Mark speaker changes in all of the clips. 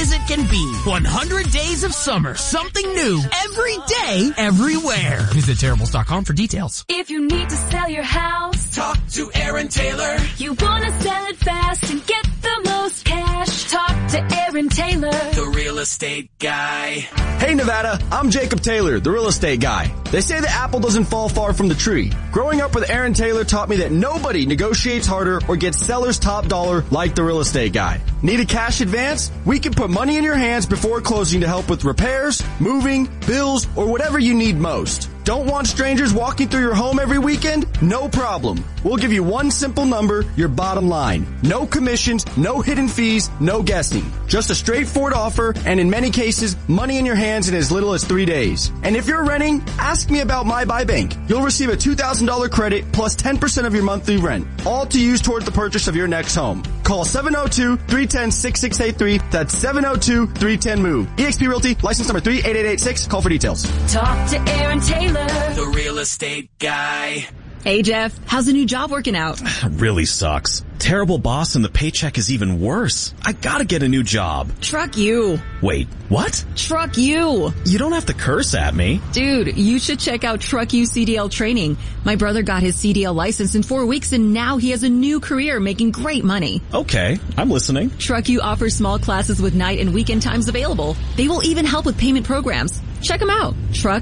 Speaker 1: as it can be. 100 days of summer. Something new. Every day, everywhere. Visit Terribles.com for details.
Speaker 2: If you need to sell your house,
Speaker 1: talk to Aaron Taylor.
Speaker 2: You want to sell it fast and get the most cash. Talk to Aaron Taylor,
Speaker 1: the real estate guy.
Speaker 3: Hey Nevada, I'm Jacob Taylor, the real estate guy. They say the apple doesn't fall far from the tree. Growing up with Aaron Taylor taught me that nobody negotiates harder or gets seller's top dollar like the real estate guy. Need a cash advance? We can put money in your hands before closing to help with repairs, moving, bills, or whatever you need most. Don't want strangers walking through your home every weekend? No problem. We'll give you one simple number, your bottom line. No commissions, no hidden fees, no guessing. Just a straightforward offer, and in many cases, money in your hands in as little as 3 days. And if you're renting, ask me about My Buy Bank. You'll receive a $2,000 credit plus 10% of your monthly rent, all to use toward the purchase of your next home. Call 702-310-6683. That's 702-310-MOVE. eXp Realty, license number 38886. Call for details.
Speaker 2: talk to Aaron Taylor,
Speaker 1: the real estate guy.
Speaker 4: Hey Jeff, how's the new job working out?
Speaker 5: Really sucks. Terrible boss and the paycheck is even worse. I gotta get a new job.
Speaker 4: Truck you.
Speaker 5: Wait, what?
Speaker 4: Truck you.
Speaker 5: You don't have to curse at me.
Speaker 4: Dude, you should check out Truck You CDL training. My brother got his CDL license in 4 weeks and now he has a new career making great money.
Speaker 5: Okay, I'm listening.
Speaker 4: Truck You offers small classes with night and weekend times available. They will even help with payment programs. Check them out.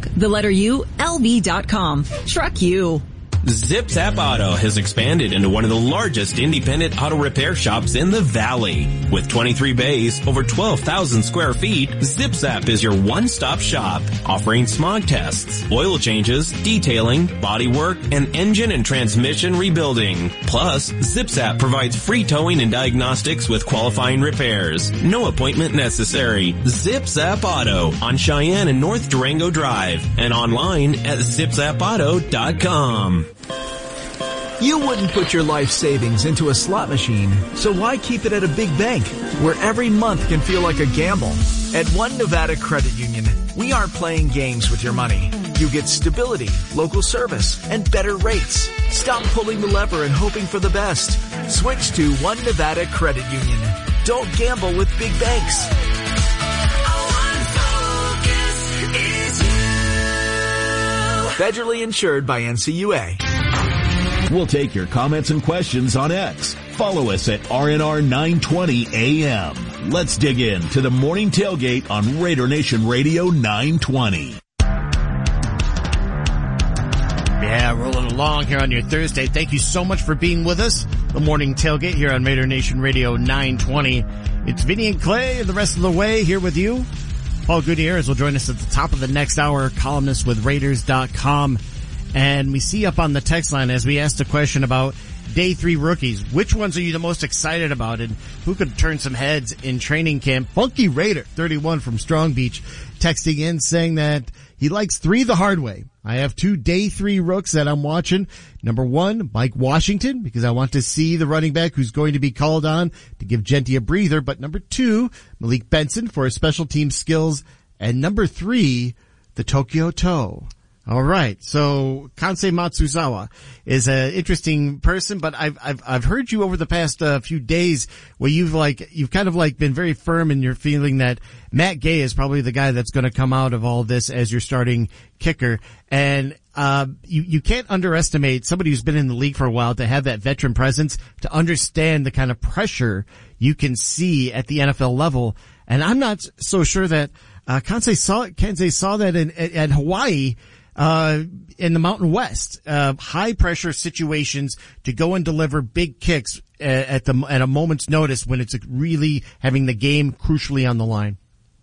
Speaker 4: LV.com. Truck You.
Speaker 6: Zip Zap Auto has expanded into one of the largest independent auto repair shops in the Valley. With 23 bays, over 12,000 square feet, Zip Zap is your one-stop shop, offering smog tests, oil changes, detailing, body work, and engine and transmission rebuilding. Plus, Zip Zap provides free towing and diagnostics with qualifying repairs. No appointment necessary. Zip Zap Auto on Cheyenne and North Durango Drive and online at zipzapauto.com.
Speaker 7: You wouldn't put your life savings into a slot machine, so why keep it at a big bank where every month can feel like a gamble? At One Nevada Credit Union, we aren't playing games with your money. You get stability, local service, and better rates. Stop pulling the lever and hoping for the best. Switch to One Nevada Credit Union. Don't gamble with big banks. Federally insured by NCUA.
Speaker 8: We'll take your comments and questions on X. Follow us at RNR920 AM. Let's dig in to the morning tailgate on Raider Nation Radio 920.
Speaker 9: Yeah, rolling along here on your Thursday. Thank you so much for being with us. The morning tailgate here on Raider Nation Radio 920. It's Vinny and Clay and the rest of the way here with you. Paul Gutierrez will join us at the top of the next hour, columnist with Raiders.com. And we see up on the text line as we asked a question about day 3 rookies. Which ones are you the most excited about and who could turn some heads in training camp? Funky Raider 31 from Strong Beach texting in saying that he likes 3 the hard way. I have 2 day 3 rooks that I'm watching. Number 1, Mike Washington, because I want to see the running back who's going to be called on to give Genty a breather. But number 2, Malik Benson for his special team skills. And number 3, the Tokyo Toe. All right. So Kansei Matsuzawa is an interesting person, but I've heard you over the past few days where you've kind of been very firm in your feeling that Matt Gay is probably the guy that's going to come out of all this as your starting kicker. And you can't underestimate somebody who's been in the league for a while to have that veteran presence, to understand the kind of pressure you can see at the NFL level. And I'm not so sure that Kansei saw that at Hawaii. In the Mountain West, high pressure situations to go and deliver big kicks at a moment's notice when it's really having the game crucially on the line.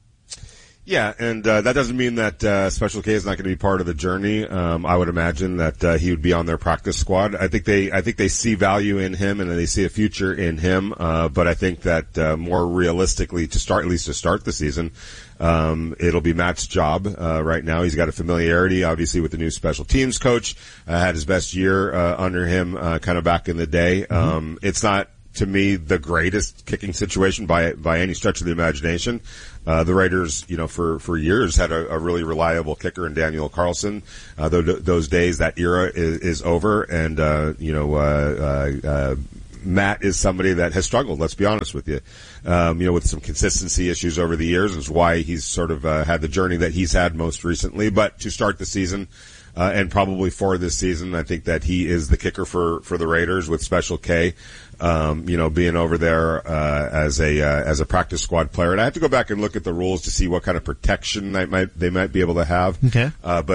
Speaker 10: Yeah, and that doesn't mean that Special K is not going to be part of the journey. I would imagine that he would be on their practice squad. I think they see value in him and they see a future in him. But I think that more realistically, to start the season, it'll be Matt's job. Right now, he's got a familiarity, obviously, with the new special teams coach. Had his best year under him, kind of back in the day. It's not, to me, the greatest kicking situation by any stretch of the imagination. The Raiders, for years had a really reliable kicker in Daniel Carlson. Those days, that era is over, and Matt is somebody that has struggled, let's be honest with you, with some consistency issues over the years, is why he's sort of had the journey that he's had most recently. But to start the season, and probably for this season, I think that he is the kicker for the Raiders with Special K, being over there as a practice squad player. And I have to go back and look at the rules to see what kind of protection they might be able to have.
Speaker 9: Okay.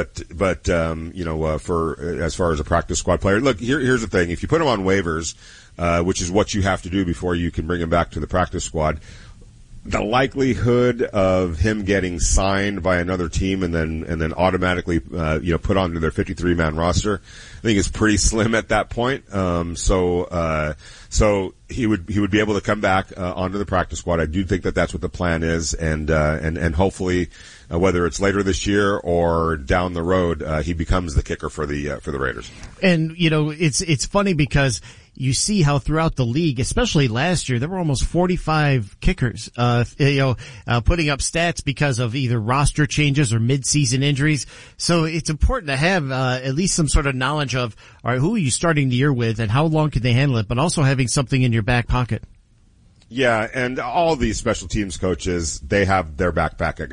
Speaker 10: For as far as a practice squad player, look, here's the thing: if you put him on waivers, which is what you have to do before you can bring him back to the practice squad, the likelihood of him getting signed by another team and then automatically put onto their 53-man roster, I think is pretty slim at that point. So he would be able to come back onto the practice squad. I do think that that's what the plan is, and hopefully, whether it's later this year or down the road, he becomes the kicker for the Raiders.
Speaker 9: And it's funny because you see how throughout the league, especially last year, there were almost 45 kickers, putting up stats because of either roster changes or mid-season injuries. So it's important to have, at least some sort of knowledge of, all right, who are you starting the year with and how long can they handle it, but also having something in your back pocket.
Speaker 10: Yeah, and all these special teams coaches, they have their back pocket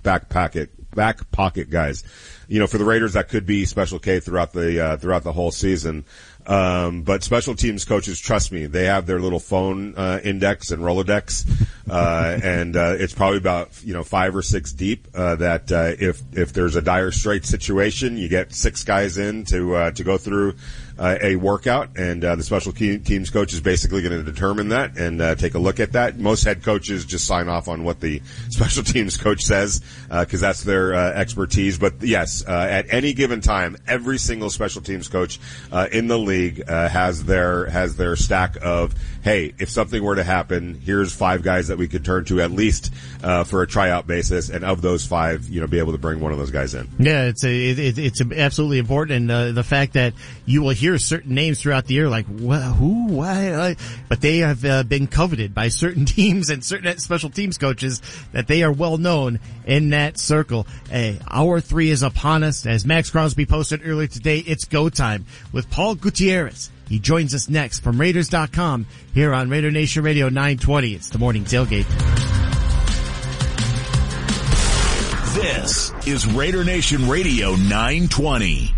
Speaker 10: guys. For the Raiders, that could be Special K throughout the whole season. But special teams coaches, trust me, they have their little phone index and Rolodex, and it's probably about 5 or 6 deep. That if there's a dire straight situation, you get 6 guys in to go through a workout, and the special teams coach is basically going to determine that and take a look at that. Most head coaches just sign off on what the special teams coach says because that's their expertise. But yes, at any given time, every single special teams coach in the league has their stack of, hey, if something were to happen, here's 5 guys that we could turn to at least for a tryout basis, and of those 5, be able to bring one of those guys in.
Speaker 9: Yeah, it's absolutely important, and the fact that you will hear certain names throughout the year, like who, why, but they have been coveted by certain teams and certain special teams coaches that they are well known in that circle. Hey, hour 3 is upon us. As Max Crosby posted earlier today, it's go time with Paul Gutierrez. He joins us next from Raiders.com here on Raider Nation Radio 920. It's the Morning Tailgate.
Speaker 8: This is Raider Nation Radio 920.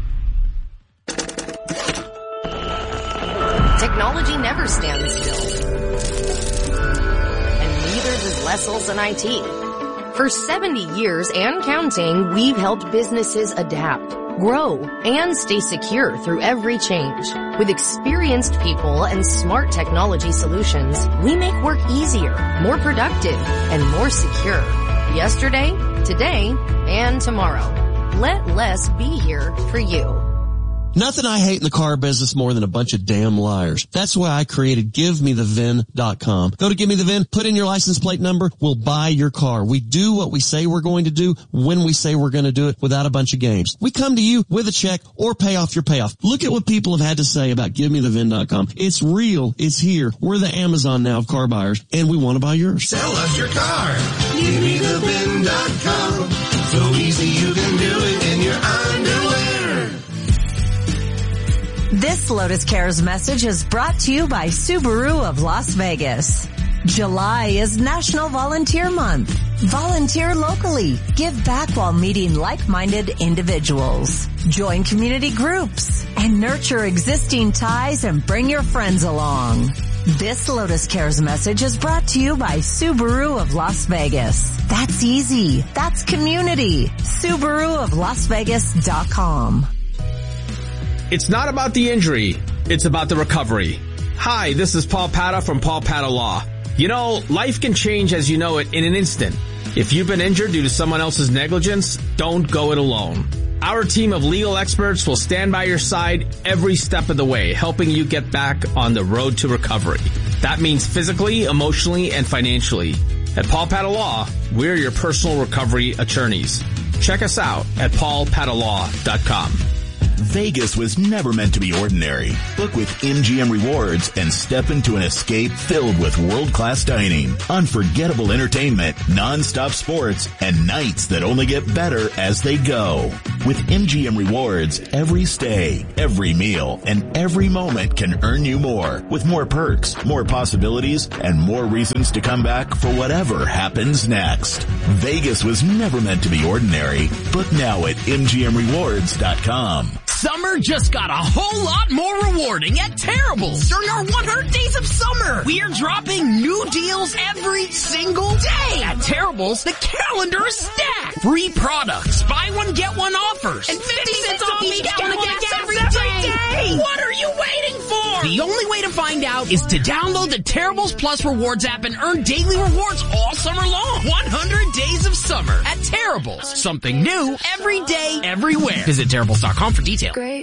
Speaker 11: Technology never stands still. And neither does Lessel's and IT. For 70 years and counting, we've helped businesses adapt, grow, and stay secure through every change. With experienced people and smart technology solutions, we make work easier, more productive, and more secure. Yesterday, today, and tomorrow. Let Les be here for you.
Speaker 12: Nothing I hate in the car business more than a bunch of damn liars. That's why I created GiveMeTheVIN.com. Go to GiveMeTheVIN, put in your license plate number, we'll buy your car. We do what we say we're going to do when we say we're going to do it without a bunch of games. We come to you with a check or pay off your payoff. Look at what people have had to say about GiveMeTheVIN.com. It's real. It's here. We're the Amazon now of car buyers, and we want to buy yours.
Speaker 13: Sell us your car. GiveMeTheVIN.com. So easy you can do it in your underwear.
Speaker 14: This Lotus Cares message is brought to you by Subaru of Las Vegas. July is National Volunteer Month. Volunteer locally. Give back while meeting like-minded individuals. Join community groups and nurture existing ties and bring your friends along. This Lotus Cares message is brought to you by Subaru of Las Vegas. That's easy. That's community. SubaruofLasVegas.com.
Speaker 15: It's not about the injury. It's about the recovery. Hi, this is Paul Pata from Paul Pata Law. Life can change as you know it in an instant. If you've been injured due to someone else's negligence, don't go it alone. Our team of legal experts will stand by your side every step of the way, helping you get back on the road to recovery. That means physically, emotionally, and financially. At Paul Pata Law, we're your personal recovery attorneys. Check us out at paulpatalaw.com.
Speaker 8: Vegas was never meant to be ordinary. Book with MGM Rewards and step into an escape filled with world-class dining, unforgettable entertainment, non-stop sports, and nights that only get better as they go. With MGM Rewards, every stay, every meal, and every moment can earn you more, with more perks, more possibilities, and more reasons to come back for whatever happens next. Vegas was never meant to be ordinary. Book now at MGMRewards.com.
Speaker 1: Summer just got a whole lot more rewarding at Terrible's during our 100 Days of Summer. We are dropping new deals every single day. At Terrible's, the calendar is stacked. Free products, buy one, get one offers, and 50 cents off each gallon of gas every day. What are you waiting for? The only way to find out is to download the Terrible's Plus Rewards app and earn daily rewards all summer long. 100 Days of Summer at Terrible's. Something new every day, everywhere. Visit Terrible's.com for details.
Speaker 2: Great.